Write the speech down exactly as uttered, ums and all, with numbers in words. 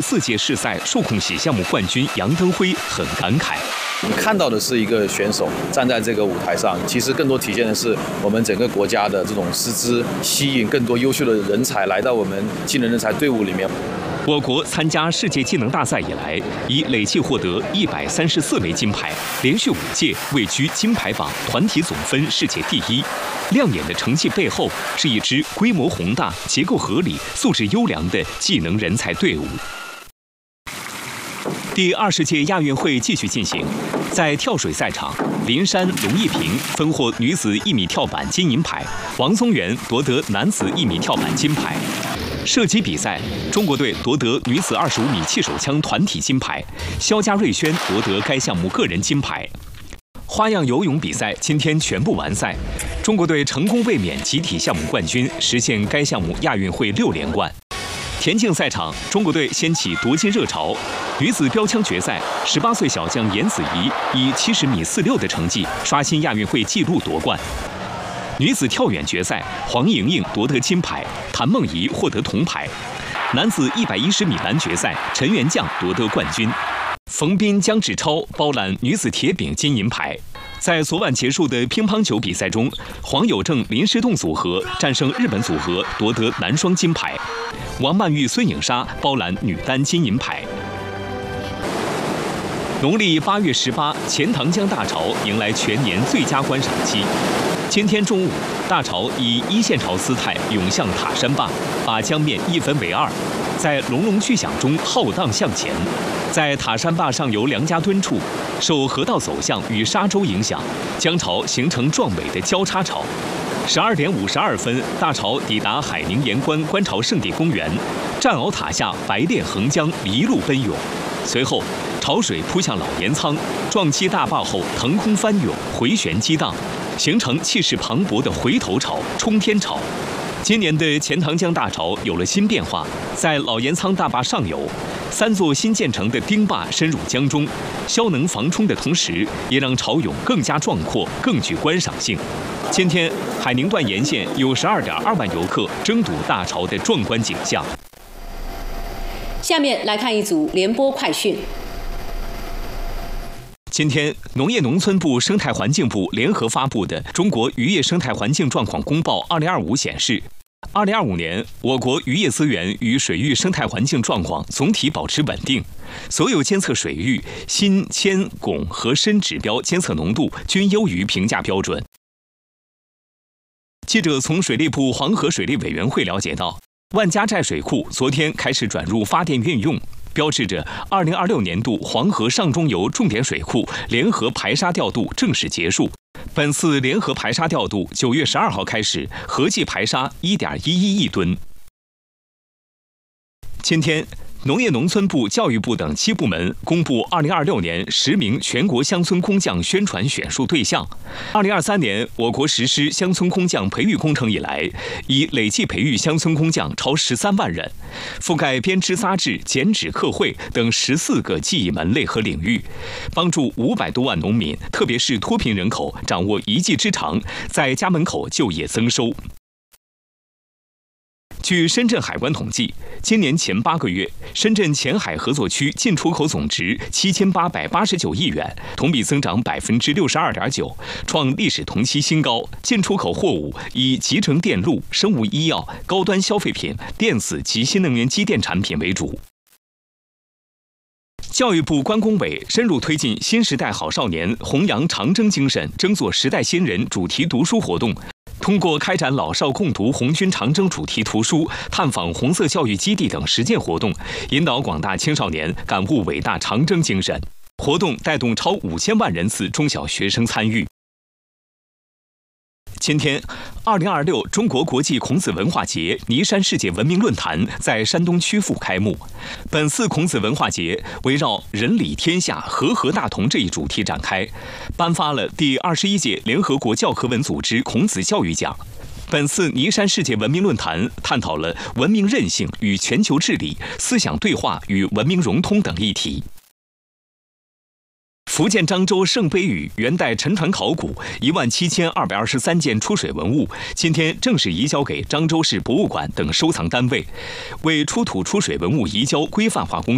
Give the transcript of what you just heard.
四届世赛数控喜项目冠军杨登辉很感慨。 你看到的是一个选手站在这个舞台上，其实更多体现的是我们整个国家的这种师资，吸引更多优秀的人才来到我们技能人才队伍里面。 我国参加世界技能大赛以来，已累计获得一百三十四枚金牌，连续五届位居金牌榜团体总分世界第一。亮眼的成绩背后，是一支规模宏大、结构合理、素质优良的技能人才队伍。第二十届亚运会继续进行，在跳水赛场，林珊、龙一平分获女子一米跳板金银牌，王宗源夺得男子一米跳板金牌。射击比赛，中国队夺得女子二十五米气手枪团体金牌，肖家瑞轩夺得该项目个人金牌。花样游泳比赛今天全部完赛，中国队成功卫冕集体项目冠军，实现该项目亚运会六连冠。田径赛场，中国队掀起夺金热潮。女子标枪决赛，十八岁小将严子怡以七十米四六的成绩刷新亚运会纪录夺冠。女子跳远决赛，黄莹莹夺得金牌，谭梦怡获得铜牌。男子一百一十米栏决赛，陈元将夺得冠军。冯彬、姜志超包揽女子铁饼金银牌。在昨晚结束的乒乓球比赛中，黄有正、林诗栋组合战胜日本组合，夺得男双金牌。王曼玉、孙颖莎包揽女单金银牌。农历八月十八，钱塘江大潮迎来全年最佳观赏期。今天中午，大潮以一线潮姿态涌向塔山坝，把江面一分为二，在隆隆巨响中浩荡向前。在塔山坝上游梁家墩处，受河道走向与沙洲影响，江潮形成壮美的交叉潮。十二点五十二分，大潮抵达海宁盐关观潮圣地公园，战鳌塔下白练横江离路奔涌，随后潮水扑向老盐仓，撞击大坝后腾空翻涌，回旋激荡，形成气势磅礴的回头潮、冲天潮。今年的钱塘江大潮有了新变化，在老盐仓大坝上游，三座新建成的丁坝深入江中，消能防冲的同时，也让潮涌更加壮阔，更具观赏性。今天，海宁段沿线有十二点二万游客争睹大潮的壮观景象。 下面来看一组联播快讯。 今天，农业农村部、生态环境部联合发布的《中国渔业生态环境状况公报（二零二五）》显示，二零二五年我国渔业资源与水域生态环境状况总体保持稳定，所有监测水域锌、铅、汞和砷指标监测浓度均优于评价标准。记者从水利部黄河水利委员会了解到，万家寨水库昨天开始转入发电运用，标志着二零二六年度黄河上中游重点水库联合排沙调度正式结束。本次联合排沙调度九月十二号开始，合计排沙一点一一亿吨。今天，农业农村部、教育部等七部门公布二零二六年十名全国乡村工匠宣传选述对象。二零二三年，我国实施乡村工匠培育工程以来，已累计培育乡村工匠超十三万人，覆盖编织扎制、剪纸刻绘等十四个技艺门类和领域，帮助五百多万农民，特别是脱贫人口掌握一技之长，在家门口就业增收。据深圳海关统计，今年前八个月，深圳前海合作区进出口总值七千八百八十九亿元，同比增长百分之六十二点九，创历史同期新高。进出口货物以集成电路、生物医药、高端消费品、电子及新能源机电产品为主。教育部关工委深入推进新时代好少年弘扬长征精神、争做时代新人主题读书活动。通过开展老少共读红军长征主题图书、探访红色教育基地等实践活动，引导广大青少年感悟伟大长征精神。活动带动超五千万人次中小学生参与。今天，二零二六中国国际孔子文化节尼山世界文明论坛在山东曲阜开幕。本次孔子文化节围绕“仁理天下，和合大同”这一主题展开，颁发了第二十一届联合国教科文组织孔子教育奖。本次尼山世界文明论坛探讨了文明韧性与全球治理、思想对话与文明融通等议题。福建漳州圣杯屿元代沉船考古一万七千二百二十三件出水文物，今天正式移交给漳州市博物馆等收藏单位，为出土出水文物移交规范化工